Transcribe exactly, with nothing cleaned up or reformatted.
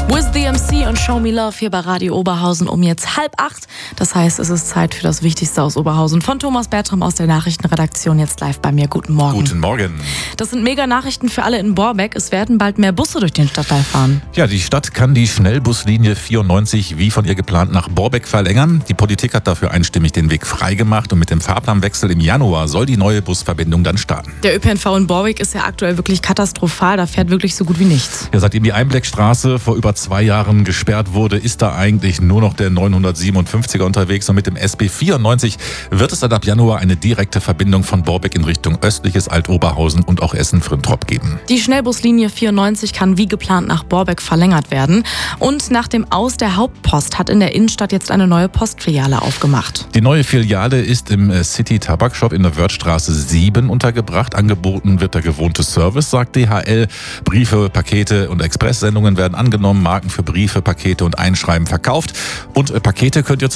With the M C und Show Me Love hier bei Radio Oberhausen um jetzt halb acht. Das heißt, es ist Zeit für das Wichtigste aus Oberhausen. Von Thomas Bertram aus der Nachrichtenredaktion jetzt live bei mir. Guten Morgen. Guten Morgen. Das sind mega Nachrichten für alle in Borbeck. Es werden bald mehr Busse durch den Stadtteil fahren. Ja, die Stadt kann die Schnellbuslinie vierundneunzig wie von ihr geplant nach Borbeck verlängern. Die Politik hat dafür einstimmig den Weg freigemacht und mit dem Fahrplanwechsel im Januar soll die neue Busverbindung dann starten. Der Ö P N V in Borbeck ist ja aktuell wirklich katastrophal. Da fährt wirklich so gut wie nichts. Ja, seitdem die Einbleckstraße vor über zwei Jahren gesperrt wurde, ist da eigentlich nur noch der neunhundertsiebenundfünfziger unterwegs und mit dem S B vierundneunzig wird es dann ab Januar eine direkte Verbindung von Borbeck in Richtung östliches Altoberhausen und auch Essen-Frintrop geben. Die Schnellbuslinie vierundneunzig kann wie geplant nach Borbeck verlängert werden. Und nach dem Aus der Hauptpost hat in der Innenstadt jetzt eine neue Postfiliale aufgemacht. Die neue Filiale ist im City Tabakshop in der Wörthstraße sieben untergebracht. Angeboten wird der gewohnte Service, sagt D H L. Briefe, Pakete und Expresssendungen werden angenommen. Marken für Briefe, Pakete und Einschreiben verkauft. Und Pakete könnt ihr